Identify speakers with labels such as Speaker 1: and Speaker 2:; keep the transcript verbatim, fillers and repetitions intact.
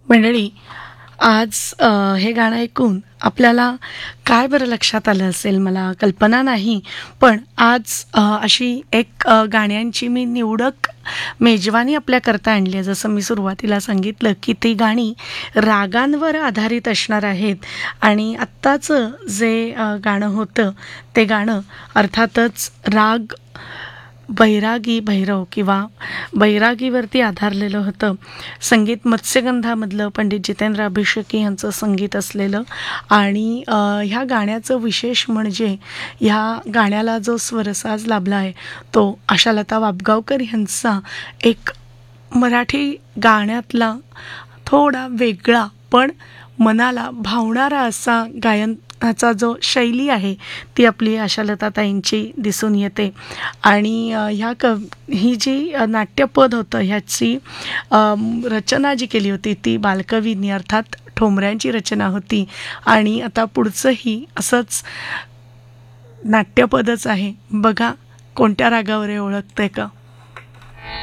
Speaker 1: मंडळी, आज अ, हे गाणं ऐकून आपल्याला काय बरं लक्षात आलं असेल मला कल्पना नाही. पण आज अ, अशी एक अ, गाण्यांची मी निवडक मेजवानी आपल्याकरता आणली आहे. जसं मी सुरुवातीला सांगितलं, की ती गाणी रागांवर आधारित असणार आहेत आणि आत्ताचं जे अ, गाणं होतं, ते गाणं अर्थातच राग बैरागी भैरव किंवा बैरागीवरती आधारलेलं होतं. संगीत मत्स्यगंधामधलं पंडित जितेंद्र अभिषेकी यांचं संगीत असलेलं आणि अ, ह्या गाण्याचं विशेष म्हणजे ह्या गाण्याला जो स्वरसाज लाभला आहे तो आशालता वाबगावकर यांचा एक मराठी गाण्यातला थोडा वेगळा पण मनाला भावणारा असा गायनाचा जो शैली आहे ती आपली आशालता ताईंची दिसून येते. आणि अ, ह्या क ही जी अ, नाट्यपद होतं ह्याची अ, रचना जी केली होती ती बालकवींनी अर्थात ठोंबऱ्यांची रचना होती. आणि आता पुढचंही असंच नाट्यपदच आहे. बघा कोणत्या रागावर आहे, ओळखतंय का?